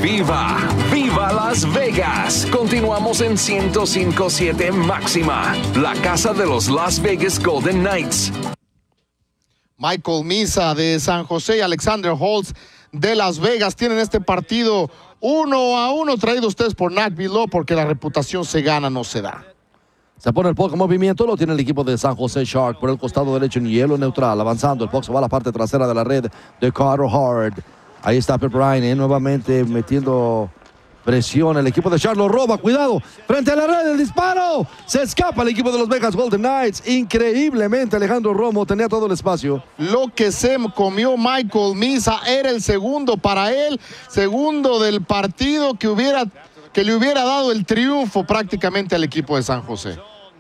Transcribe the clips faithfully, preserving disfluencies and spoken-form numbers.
¡Viva! ¡Viva Las Vegas! Continuamos en ciento cinco punto siete Máxima, la casa de los Las Vegas Golden Knights. Michael Misa de San José y Alexander Holtz de Las Vegas tienen este partido uno a uno, traído ustedes por Nagby Law, porque la reputación se gana, no se da. Se pone el puck en movimiento, lo tiene el equipo de San José Shark por el costado derecho en hielo neutral, avanzando, el puck se va a la parte trasera de la red de Carter Hart. Ahí está Pep Ryan, eh, nuevamente metiendo presión, el equipo de Shark lo roba, cuidado, frente a la red, el disparo, se escapa el equipo de los Vegas Golden Knights, increíblemente Alejandro Romo tenía todo el espacio. Lo que se comió Michael Misa era el segundo para él, segundo del partido que, hubiera, que le hubiera dado el triunfo prácticamente al equipo de San José.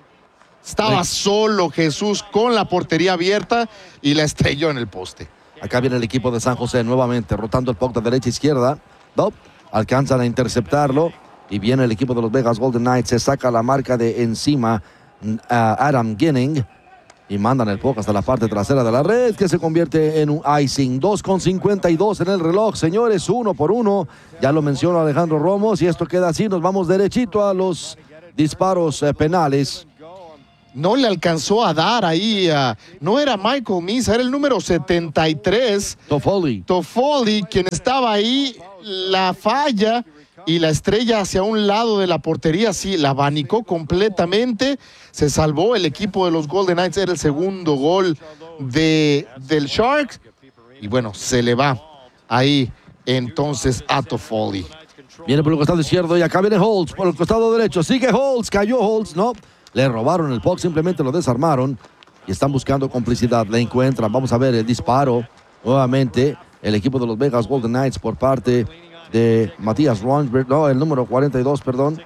Estaba solo Jesús con la portería abierta y la estrelló en el poste. Acá viene el equipo de San José nuevamente, rotando el puck de derecha a izquierda. No, alcanzan a interceptarlo. Y viene el equipo de los Vegas Golden Knights. Se saca la marca de encima a Adam Ginning. Y mandan el puck hasta la parte trasera de la red, que se convierte en un icing. dos con cincuenta y dos en el reloj, señores, uno por uno. Ya lo mencionó Alejandro Romo. Si esto queda así, nos vamos derechito a los disparos eh, penales. No le alcanzó a dar ahí, uh, no era Michael Misa, era el número setenta y tres. Toffoli. Toffoli, quien estaba ahí, la falla y la estrella hacia un lado de la portería, sí, la abanicó completamente. Se salvó el equipo de los Golden Knights, era el segundo gol de, del Sharks. Y bueno, se le va ahí entonces a Toffoli. Viene por el costado izquierdo y acá viene Holtz por el costado derecho. Sigue Holtz, cayó Holtz, no. Le robaron el puck, simplemente lo desarmaron y están buscando complicidad. Le encuentran. Vamos a ver el disparo. Nuevamente, el equipo de los Vegas Golden Knights por parte de Matías Ronsberg. No, el número cuarenta y dos, perdón.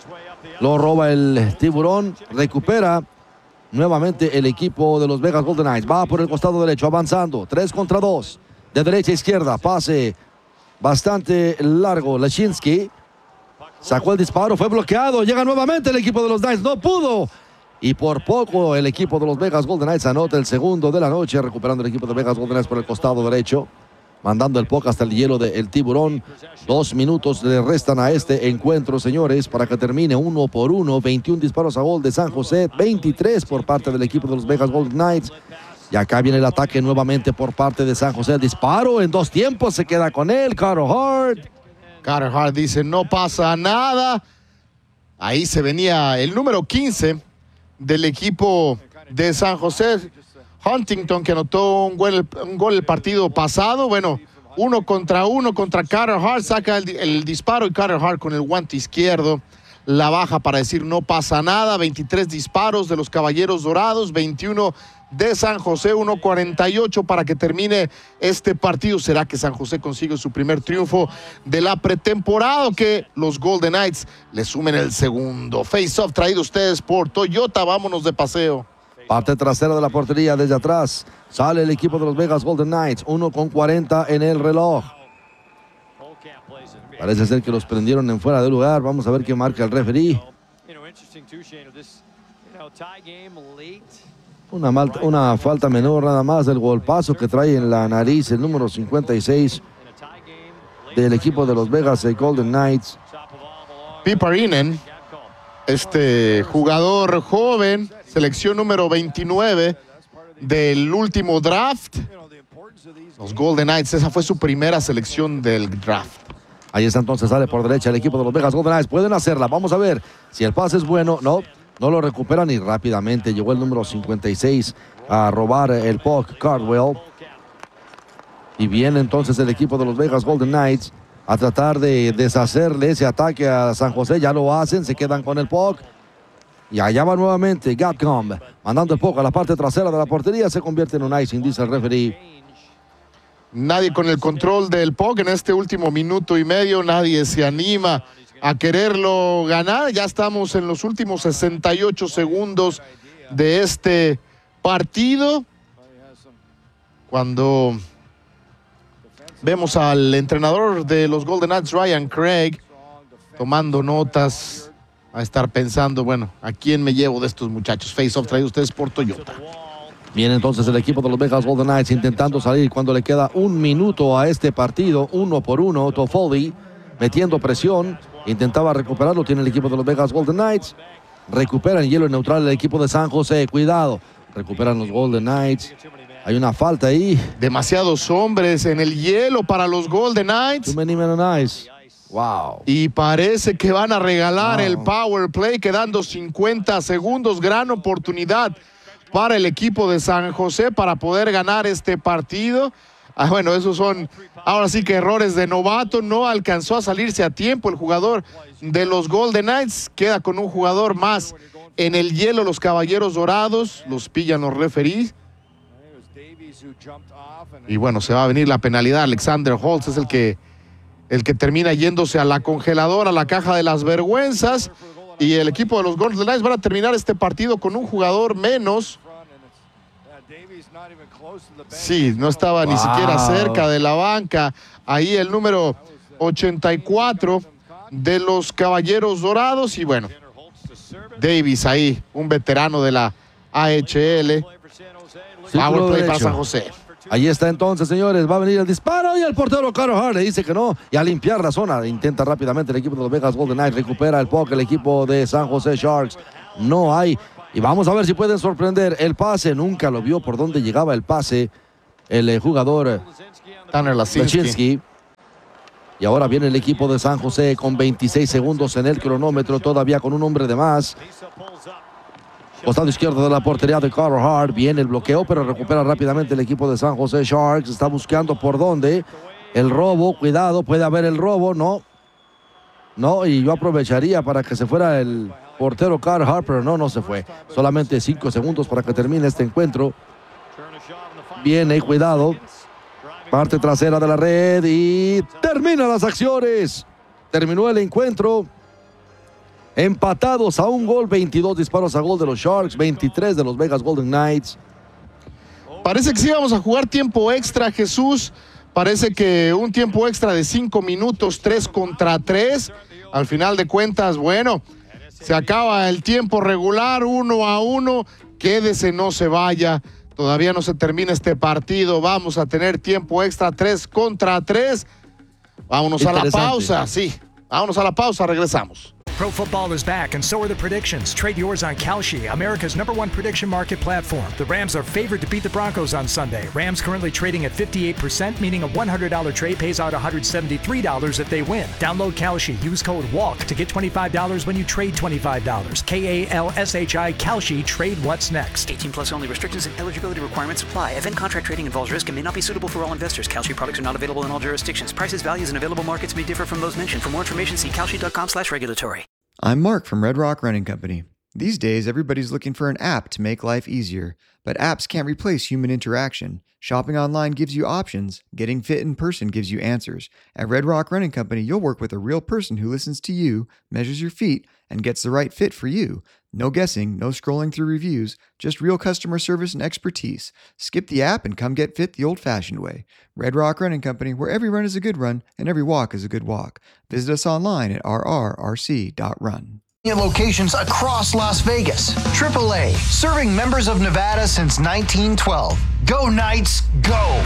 Lo roba el tiburón. Recupera nuevamente el equipo de los Vegas Golden Knights. Va por el costado derecho, avanzando. tres contra dos. De derecha a izquierda. Pase bastante largo. Lashinsky. Sacó el disparo, fue bloqueado, llega nuevamente el equipo de los Knights, no pudo. Y por poco el equipo de los Vegas Golden Knights anota el segundo de la noche, recuperando el equipo de Vegas Golden Knights por el costado derecho. Mandando el puck hasta el hielo del tiburón. Dos minutos le restan a este encuentro, señores, para que termine uno por uno. veintiún disparos a gol de San José, veintitrés por parte del equipo de los Vegas Golden Knights. Y acá viene el ataque nuevamente por parte de San José. El disparo en dos tiempos, se queda con él, Carter Hart. Carter Hart dice, no pasa nada. Ahí se venía el número quince del equipo de San José, Huntington, que anotó un gol, un gol el partido pasado. Bueno, uno contra uno contra Carter Hart, saca el, el disparo y Carter Hart con el guante izquierdo la baja para decir no pasa nada. veintitrés disparos de los Caballeros Dorados, veintiuno de San José, uno cuarenta y ocho para que termine este partido. ¿Será que San José consigue su primer triunfo de la pretemporada o que los Golden Knights le sumen el segundo? Face-off traído ustedes por Toyota, vámonos de paseo. Parte trasera de la portería, desde atrás sale el equipo de los Vegas Golden Knights, uno con cuarenta en el reloj. Parece ser que los prendieron en fuera de lugar. Vamos a ver qué marca el referee. Una, mal, una falta menor nada más del golpazo que trae en la nariz el número cincuenta y seis del equipo de los Vegas Golden Knights. Piparinen, este jugador joven, selección número veintinueve del último draft. Los Golden Knights, esa fue su primera selección del draft. Ahí está, entonces sale por derecha el equipo de los Vegas Golden Knights. Pueden hacerla, vamos a ver si el pase es bueno. No, no lo recuperan y rápidamente llegó el número cincuenta y seis a robar el puck, Cardwell. Y viene entonces el equipo de los Vegas Golden Knights a tratar de deshacerle ese ataque a San José. Ya lo hacen, se quedan con el puck. Y allá va nuevamente Gatcomb, mandando el puck a la parte trasera de la portería. Se convierte en un icing, dice el referee. Nadie con el control del puck en este último minuto y medio. Nadie se anima a quererlo ganar. Ya estamos en los últimos sesenta y ocho segundos de este partido. Cuando vemos al entrenador de los Golden Knights, Ryan Craig, tomando notas, a estar pensando, bueno, ¿a quién me llevo de estos muchachos? Face-off traído ustedes por Toyota. Viene entonces el equipo de los Vegas Golden Knights intentando salir cuando le queda un minuto a este partido, uno por uno. Toffoli metiendo presión. Intentaba recuperarlo, tiene el equipo de los Vegas Golden Knights. Recuperan hielo neutral el equipo de San José. Cuidado, recuperan los Golden Knights. Hay una falta ahí. Demasiados hombres en el hielo para los Golden Knights. Too many men on ice. Wow. Y parece que van a regalar Wow. el power play, quedando cincuenta segundos. Gran oportunidad para el equipo de San José para poder ganar este partido. Ah, bueno, esos son ahora sí que errores de novato. No alcanzó a salirse a tiempo el jugador de los Golden Knights. Queda con un jugador más en el hielo. Los Caballeros Dorados los pillan los referees. Y bueno, se va a venir la penalidad. Alexander Holtz es el que, el que termina yéndose a la congeladora, a la caja de las vergüenzas. Y el equipo de los Golden Knights van a terminar este partido con un jugador menos. Sí, no estaba wow. ni siquiera cerca de la banca. Ahí el número ochenta y cuatro de los Caballeros Dorados. Y bueno, Davis ahí, un veterano de la A H L. Power play para San José. Ahí está entonces, señores. Va a venir el disparo y el portero Carter Hart le dice que no. Y a limpiar la zona. Intenta rápidamente el equipo de los Vegas Golden Knights. Recupera el puck el equipo de San José Sharks. No hay. Y vamos a ver si pueden sorprender el pase. Nunca lo vio por dónde llegaba el pase el eh, jugador Tanner Laczynski. Y ahora viene el equipo de San José con veintiséis segundos en el cronómetro. Todavía con un hombre de más. Costado izquierdo de la portería de Carter Hart. Viene el bloqueo, pero recupera rápidamente el equipo de San José Sharks. Está buscando por dónde. El robo, cuidado, puede haber el robo. No. No, y yo aprovecharía para que se fuera el portero Carter Hart, pero no, no se fue. Solamente cinco segundos para que termine este encuentro. Viene, cuidado. Parte trasera de la red y termina las acciones. Terminó el encuentro. Empatados a un gol, veintidós disparos a gol de los Sharks, veintitrés de los Vegas Golden Knights. Parece que sí vamos a jugar tiempo extra, Jesús. Parece que un tiempo extra de cinco minutos, tres contra tres. Al final de cuentas, bueno, se acaba el tiempo regular, uno a uno. Quédese, no se vaya. Todavía no se termina este partido. Vamos a tener tiempo extra, tres contra tres. Vámonos a la pausa, sí. Vámonos a la pausa, regresamos. Pro football is back, and so are the predictions. Trade yours on Kalshi, America's number one prediction market platform. The Rams are favored to beat the Broncos on Sunday. Rams currently trading at fifty-eight percent, meaning a one hundred dollars trade pays out one hundred seventy-three dollars if they win. Download Kalshi. Use code WALK to get twenty-five dollars when you trade twenty-five dollars. K A L S H I, Kalshi. Trade what's next. eighteen plus only. Restrictions and eligibility requirements apply. Event contract trading involves risk and may not be suitable for all investors. Kalshi products are not available in all jurisdictions. Prices, values, and available markets may differ from those mentioned. For more information, see kalshi.com slash regulatory. I'm Mark from Red Rock Running Company. These days, everybody's looking for an app to make life easier, but apps can't replace human interaction. Shopping online gives you options. Getting fit in person gives you answers. At Red Rock Running Company, you'll work with a real person who listens to you, measures your feet, and gets the right fit for you. No guessing, no scrolling through reviews, just real customer service and expertise. Skip the app and come get fit the old-fashioned way. Red Rock Running Company, where every run is a good run and every walk is a good walk. Visit us online at r r r c dot run. Locations across Las Vegas. triple A, serving members of Nevada since nineteen twelve. Go Knights, go!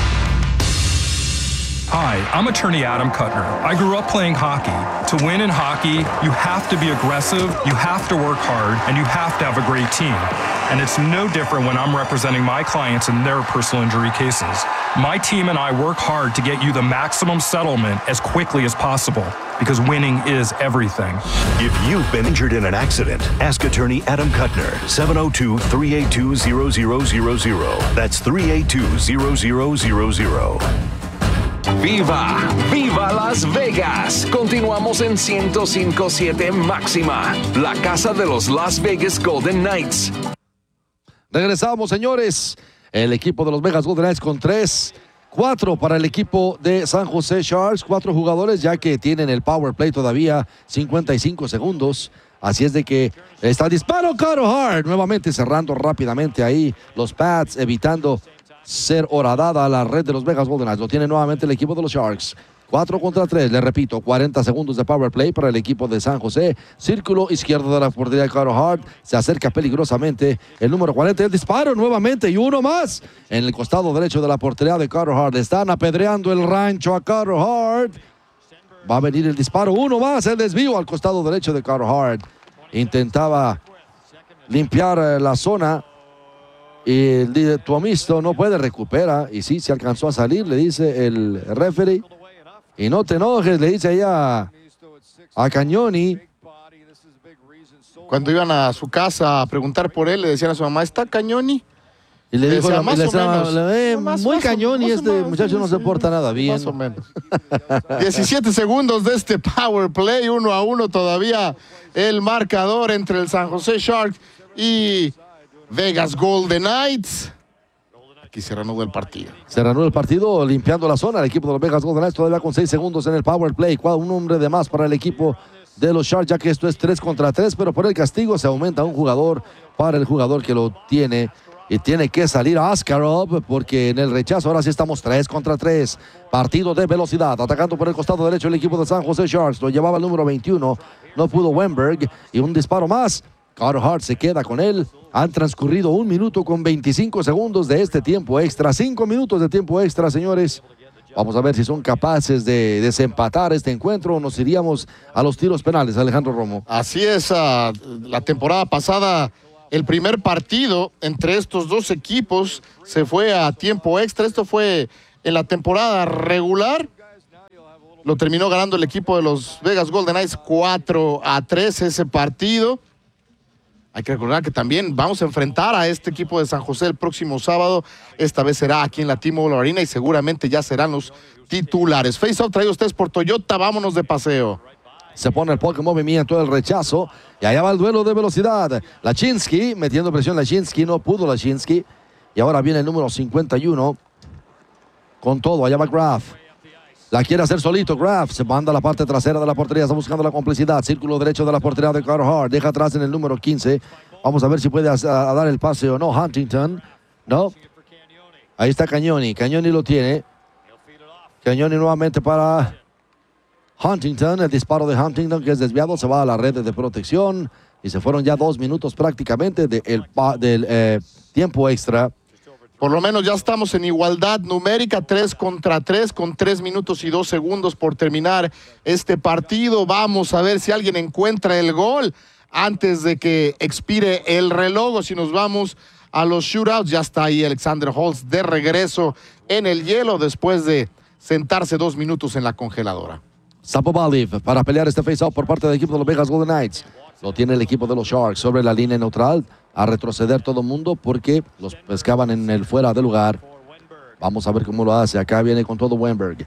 Hi, I'm attorney Adam Kuttner. I grew up playing hockey. To win in hockey, you have to be aggressive, you have to work hard, and you have to have a great team. And it's no different when I'm representing my clients in their personal injury cases. My team and I work hard to get you the maximum settlement as quickly as possible, because winning is everything. If you've been injured in an accident, ask attorney Adam Kuttner, seven oh two, three eight two, zero zero zero zero. That's three eight two, zero zero zero zero. ¡Viva! ¡Viva Las Vegas! Continuamos en ciento cinco punto siete Máxima, la casa de los Las Vegas Golden Knights. Regresamos, señores. El equipo de los Vegas Golden Knights con tres, cuatro para el equipo de San José Sharks. Cuatro jugadores ya que tienen el power play todavía, cincuenta y cinco segundos. Así es de que está el disparo, Carter Hart. Nuevamente cerrando rápidamente ahí los pads, evitando ser horadada a la red de los Vegas Golden Knights. Lo tiene nuevamente el equipo de los Sharks. cuatro contra tres, le repito, cuarenta segundos de power play para el equipo de San José. Círculo izquierdo de la portería de Carter Hart. Se acerca peligrosamente el número cuarenta. El disparo nuevamente y uno más en el costado derecho de la portería de Carter Hart. Le están apedreando el rancho a Carter Hart. Va a venir el disparo. Uno más. El desvío al costado derecho de Carter Hart. Intentaba limpiar la zona. Y el Tuomisto no puede, recupera. Y sí, se alcanzó a salir, le dice el referee. Y no te enojes, le dice allá a Cagnoni. Cuando iban a su casa a preguntar por él, le decían a su mamá, ¿está Cagnoni? Y le, le dijo, decía, la, más le o decía, menos. Eh, Más, muy más, Cagnoni, más, este más, muchacho no se porta nada bien. Más o menos. diecisiete segundos de este power play, uno a uno todavía el marcador entre el San José Sharks y Vegas Golden Knights. Aquí se reanudó el partido. Se reanudó el partido limpiando la zona. El equipo de los Vegas Golden Knights todavía con seis segundos en el power play. Un hombre de más para el equipo de los Sharks, ya que esto es tres contra tres, pero por el castigo se aumenta un jugador para el jugador que lo tiene. Y tiene que salir a Askarov porque en el rechazo ahora sí estamos tres contra tres. Partido de velocidad. Atacando por el costado derecho el equipo de San José Sharks. Lo llevaba el número veintiuno. No pudo Wennberg. Y un disparo más. Carter Hart se queda con él. Han transcurrido un minuto con veinticinco segundos de este tiempo extra. Cinco minutos de tiempo extra, señores. Vamos a ver si son capaces de desempatar este encuentro o nos iríamos a los tiros penales, Alejandro Romo. Así es, uh, la temporada pasada, el primer partido entre estos dos equipos se fue a tiempo extra. Esto fue en la temporada regular. Lo terminó ganando el equipo de los Vegas Golden Knights cuatro a tres ese partido. Hay que recordar que también vamos a enfrentar a este equipo de San José el próximo sábado. Esta vez será aquí en la T-Mobile Arena y seguramente ya serán los titulares. Face-off traído ustedes por Toyota. Vámonos de paseo. Se pone el puck en movimiento, el rechazo. Y allá va el duelo de velocidad. Lachinsky, metiendo presión Lachinsky. No pudo Lachinsky. Y ahora viene el número cincuenta y uno. Con todo, allá va Graf. La quiere hacer solito, Graf. Se manda a la parte trasera de la portería. Está buscando la complicidad. Círculo derecho de la portería de Carter Hart. Deja atrás en el número quince. Vamos a ver si puede a, a dar el pase o no. Huntington. No. Ahí está Cagnoni. Cagnoni lo tiene. Cagnoni nuevamente para Huntington. El disparo de Huntington que es desviado. Se va a la red de protección. Y se fueron ya dos minutos prácticamente de el, del eh, tiempo extra. Por lo menos ya estamos en igualdad numérica, tres contra tres, con tres minutos y dos segundos por terminar este partido. Vamos a ver si alguien encuentra el gol antes de que expire el reloj. O si nos vamos a los shootouts, ya está ahí Alexander Holtz de regreso en el hielo después de sentarse dos minutos en la congeladora. Sapovaliv para pelear este face-off por parte del equipo de los Vegas Golden Knights. Lo tiene el equipo de los Sharks sobre la línea neutral. A retroceder todo el mundo porque los pescaban en el fuera de lugar. Vamos a ver cómo lo hace. Acá viene con todo Wennberg.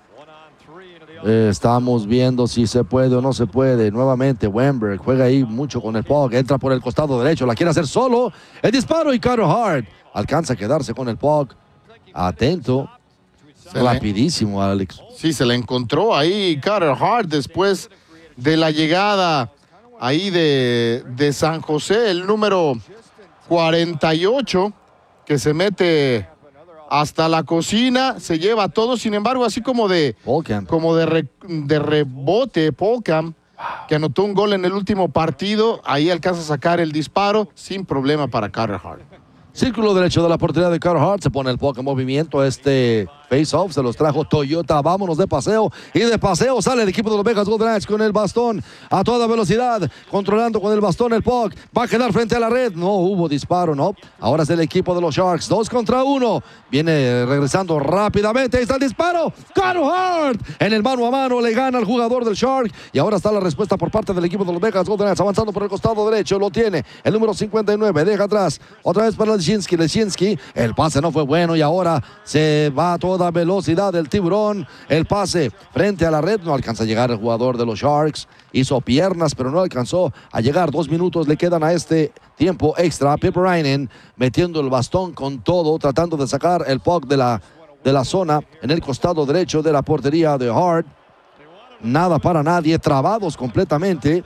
Eh, estamos viendo si se puede o no se puede. Nuevamente Wennberg juega ahí mucho con el puck. Entra por el costado derecho. La quiere hacer solo. El disparo y Carter Hart alcanza a quedarse con el puck. Atento. Se rapidísimo, le... Alex. Sí, se le encontró ahí Carter Hart después de la llegada ahí de, de San José. El número cuarenta y ocho, que se mete hasta la cocina, se lleva todo, sin embargo, así como de, como de, re, de rebote, Polkamp, que anotó un gol en el último partido, ahí alcanza a sacar el disparo sin problema para Carter Hart. Círculo derecho de la portería de Carter Hart, se pone el puck en movimiento, este face-off se los trajo Toyota. Vámonos de paseo, y de paseo sale el equipo de los Vegas Golden Knights con el bastón a toda velocidad, controlando con el bastón el puck, va a quedar frente a la red. No hubo disparo, no. Ahora es el equipo de los Sharks, dos contra uno, viene regresando rápidamente, ahí está el disparo, Carter Hart en el mano a mano, le gana al jugador del Shark, y ahora está la respuesta por parte del equipo de los Vegas Golden Knights, avanzando por el costado derecho, lo tiene el número cincuenta y nueve, deja atrás, otra vez para el Lechinsky, Lechinsky, el pase no fue bueno y ahora se va a toda velocidad el tiburón, el pase frente a la red, no alcanza a llegar el jugador de los Sharks, hizo piernas pero no alcanzó a llegar, dos minutos le quedan a este tiempo extra. Pipperainen metiendo el bastón con todo, tratando de sacar el puck de la, de la zona en el costado derecho de la portería de Hart, nada para nadie, trabados completamente,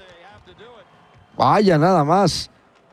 vaya nada más.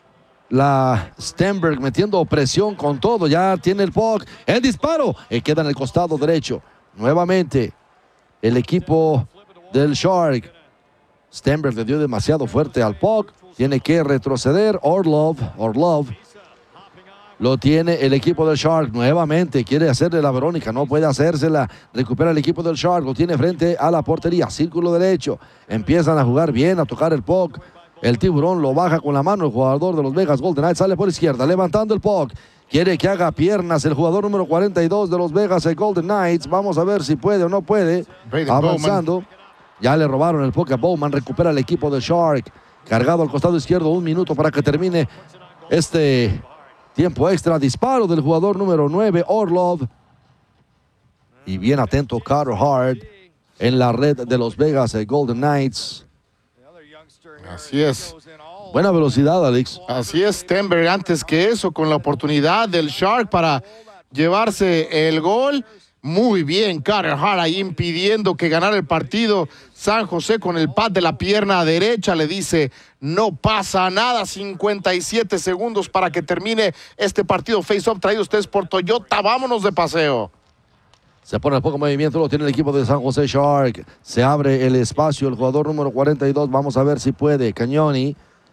La Stenberg metiendo presión con todo, ya tiene el puck, el disparo, y queda en el costado derecho. Nuevamente, el equipo del Shark. Stenberg le dio demasiado fuerte al puck, tiene que retroceder. Orlov, Orlov Lo tiene el equipo del Shark nuevamente. Quiere hacerle la Verónica. No puede hacérsela. Recupera el equipo del Shark. Lo tiene frente a la portería. Círculo derecho. Empiezan a jugar bien, a tocar el puck. El tiburón lo baja con la mano. El jugador de los Vegas Golden Knights sale por izquierda. Levantando el puck. Quiere que haga piernas el jugador número cuarenta y dos de los Vegas Golden Knights. Vamos a ver si puede o no puede. Braden Avanzando. Bowman. Ya le robaron el puck a Bowman. Recupera el equipo del Shark. Cargado al costado izquierdo. Un minuto para que termine este tiempo extra. Disparo del jugador número nueve, Orlov. Y bien atento Carter Hart en la red de los Vegas Golden Knights. Así es. Buena velocidad, Alex. Así es, Stenberg antes que eso, con la oportunidad del Shark para llevarse el gol. Muy bien, Carter Hart ahí impidiendo que ganara el partido. San José con el pad de la pierna derecha le dice, no pasa nada. cincuenta y siete segundos para que termine este partido face-off traído ustedes por Toyota. Vámonos de paseo. Se pone el poco movimiento, lo tiene el equipo de San José Shark. Se abre el espacio, el jugador número cuarenta y dos. Vamos a ver si puede. Cañoni.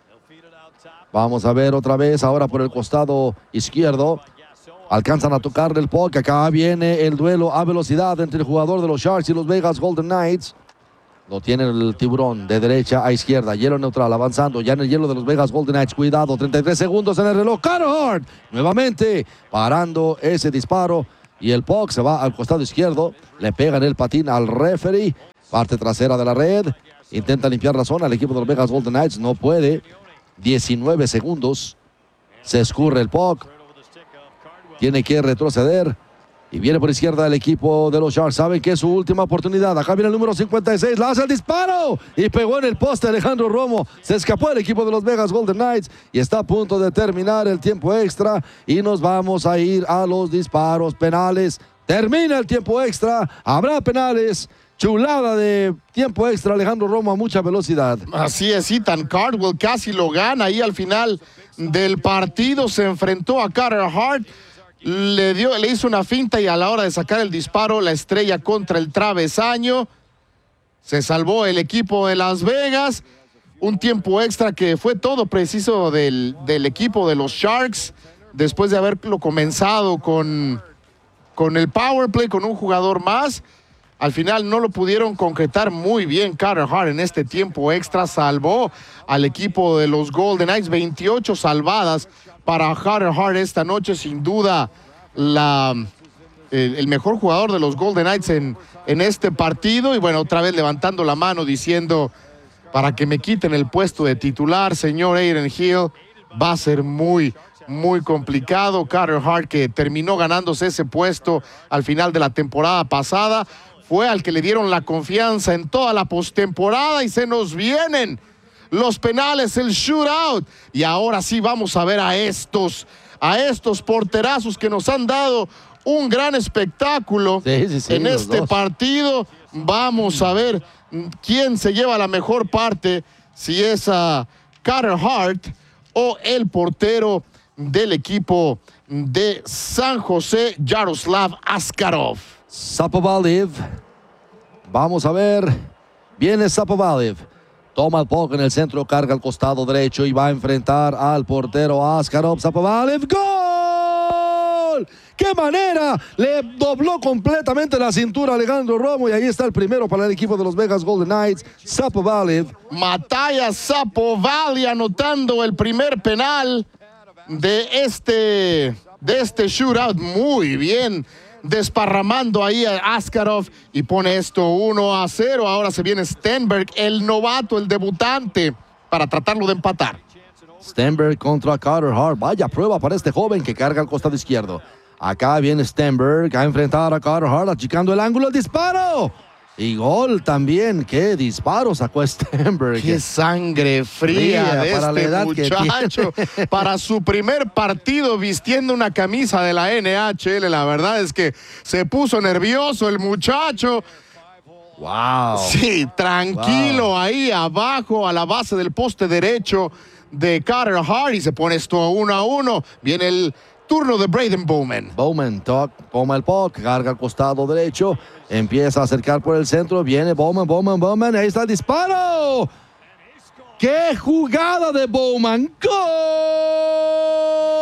Vamos a ver otra vez, ahora por el costado izquierdo. Alcanzan a tocarle el puck. Acá viene el duelo a velocidad entre el jugador de los Sharks y los Vegas Golden Knights. Lo tiene el tiburón de derecha a izquierda. Hielo neutral avanzando ya en el hielo de los Vegas Golden Knights. Cuidado, treinta y tres segundos en el reloj. Carter Hart nuevamente parando ese disparo. Y el puck se va al costado izquierdo. Le pegan el patín al referee. Parte trasera de la red. Intenta limpiar la zona. El equipo de los Vegas Golden Knights no puede. diecinueve segundos. Se escurre el puck. Tiene que retroceder. Y viene por izquierda el equipo de los Sharks. Saben que es su última oportunidad. Acá viene el número cincuenta y seis. La hace el disparo. Y pegó en el poste Alejandro Romo. Se escapó el equipo de los Vegas Golden Knights. Y está a punto de terminar el tiempo extra. Y nos vamos a ir a los disparos penales. Termina el tiempo extra. Habrá penales. Chulada de tiempo extra. Alejandro Romo a mucha velocidad. Así es, Ethan Cardwell casi lo gana. Ahí al final del partido se enfrentó a Carter Hart. Le, dio, le hizo una finta y a la hora de sacar el disparo, la estrella contra el travesaño. Se salvó el equipo de Las Vegas. Un tiempo extra que fue todo preciso del, del equipo de los Sharks. Después de haberlo comenzado con, con el power play, con un jugador más. Al final no lo pudieron concretar muy bien Carter Hart en este tiempo extra. Salvó al equipo de los Golden Knights. veintiocho salvadas para Carter Hart esta noche. Sin duda la, el, el mejor jugador de los Golden Knights en, en este partido. Y bueno, otra vez levantando la mano diciendo, para que me quiten el puesto de titular, señor Adin Hill, va a ser muy, muy complicado. Carter Hart, que terminó ganándose ese puesto al final de la temporada pasada, fue al que le dieron la confianza en toda la postemporada y se nos vienen los penales, el shootout. Y ahora sí vamos a ver a estos, a estos porterazos que nos han dado un gran espectáculo sí, sí, sí, en este dos. partido. Vamos a ver quién se lleva la mejor parte, si es a Carter Hart o el portero del equipo de San José, Yaroslav Askarov. Sapovaliv. Vamos a ver. Viene Sapovaliv. Toma el puck en el centro, carga al costado derecho y va a enfrentar al portero Askarov. Sapovaliv. ¡Gol! ¡Qué manera! Le dobló completamente la cintura a Alejandro Romo y ahí está el primero para el equipo de los Vegas Golden Knights, Sapovaliv. Mataya Sapovaliv anotando el primer penal de este, de este shootout. Muy bien, desparramando ahí a Askarov y pone esto uno a cero. Ahora se viene Stenberg, el novato, el debutante, para tratarlo de empatar. Stenberg contra Carter Hart. Vaya prueba para este joven que carga al costado izquierdo. Acá viene Stenberg a enfrentar a Carter Hart, achicando el ángulo, el disparo. Y gol también. ¡Qué disparo sacó Stenberg! ¡Qué sangre fría, fría de para este la edad muchacho! Para su primer partido vistiendo una camisa de la N H L. La verdad es que se puso nervioso el muchacho. ¡Wow! Sí, tranquilo wow. Ahí abajo a la base del poste derecho de Carter Hart y se pone esto uno a uno. Viene el turno de Braden Bowman. Bowman toc, toma el puck, carga al costado derecho, empieza a acercar por el centro, viene Bowman, Bowman, Bowman, ahí está el disparo. ¡Qué jugada de Bowman! ¡Gol!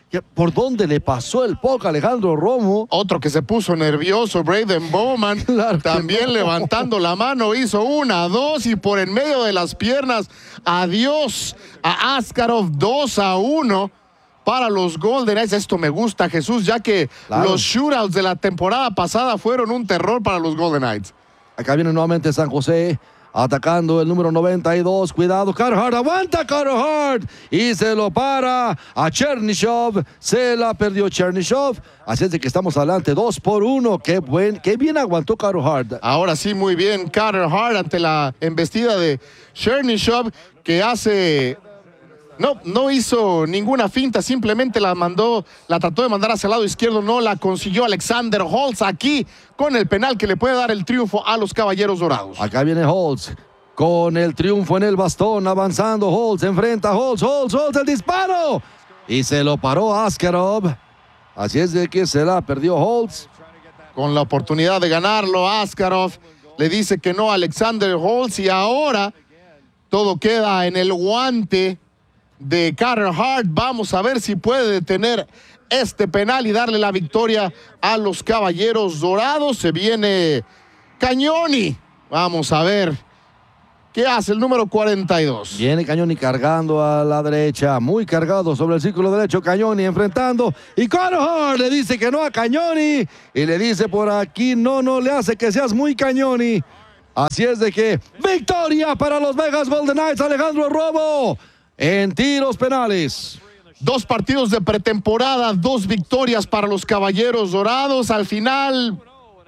¿Por dónde le pasó el puck a Alejandro Romo? Otro que se puso nervioso, Braden Bowman, claro, también no. levantando la mano, hizo una, dos y por en medio de las piernas, adiós a Askarov, dos a uno para los Golden Knights. Esto me gusta, Jesús, ya que claro. los shootouts de la temporada pasada fueron un terror para los Golden Knights. Acá viene nuevamente San José. Atacando el número noventa y dos. Cuidado, Carter Hart. Aguanta Carter Hart. Y se lo para a Chernyshov. Se la perdió Chernyshov. Así es de que estamos adelante. Dos por uno. Qué, buen, qué bien aguantó Carter Hart. Ahora sí, muy bien. Carter Hart ante la embestida de Chernyshov, que hace... No, no hizo ninguna finta, simplemente la mandó, la trató de mandar hacia el lado izquierdo, no la consiguió Alexander Holtz aquí con el penal que le puede dar el triunfo a los Caballeros Dorados. Acá viene Holtz con el triunfo en el bastón, avanzando Holtz, enfrenta a Holtz, Holtz, Holtz, el disparo. Y se lo paró Askarov. Así es de que se la perdió Holtz. Con la oportunidad de ganarlo, Askarov le dice que no a Alexander Holtz y ahora todo queda en el guante de Carter Hart. Vamos a ver si puede detener este penal y darle la victoria a los Caballeros Dorados. Se viene Cagnoni. Vamos a ver qué hace el número cuarenta y dos. Viene Cagnoni cargando a la derecha, muy cargado sobre el círculo derecho. Cagnoni enfrentando y Carter Hart le dice que no a Cagnoni y le dice por aquí no, no le hace que seas muy Cagnoni. Así es de que victoria para los Vegas Golden Knights. Alejandro Romo en tiros penales. Dos partidos de pretemporada, dos victorias para los Caballeros Dorados. Al final,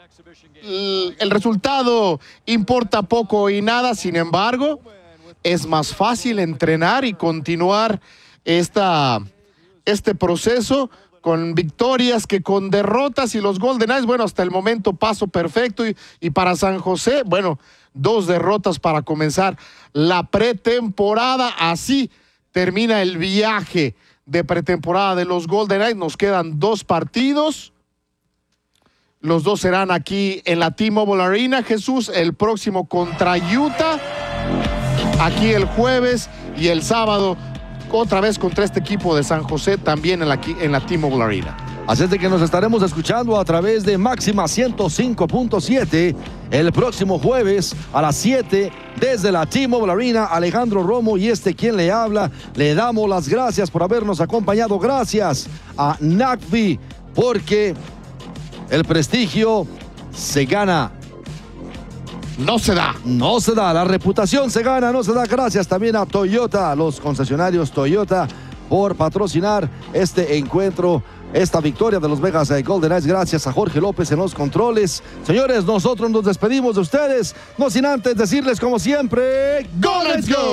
el resultado importa poco y nada. Sin embargo, es más fácil entrenar y continuar esta, este proceso con victorias que con derrotas. Y los Golden Knights, bueno, hasta el momento paso perfecto. Y, y para San José, bueno, dos derrotas para comenzar la pretemporada. Así termina el viaje de pretemporada de los Golden Knights. Nos quedan dos partidos. Los dos serán aquí en la T-Mobile Arena. Jesús, el próximo contra Utah. Aquí el jueves y el sábado otra vez contra este equipo de San José, también en la, en la T-Mobile Arena. Así es de que nos estaremos escuchando a través de Máxima ciento cinco punto siete el próximo jueves a las siete desde la T-Mobile Arena. Alejandro Romo y este quien le habla, le damos las gracias por habernos acompañado. Gracias a N A C V I, porque el prestigio se gana. No se da. No se da. La reputación se gana, no se da. Gracias también a Toyota, a los concesionarios Toyota, por patrocinar este encuentro, esta victoria de los Vegas Golden Knights. Gracias a Jorge López en los controles. Señores, nosotros nos despedimos de ustedes, no sin antes decirles como siempre, ¡Go Let's Go!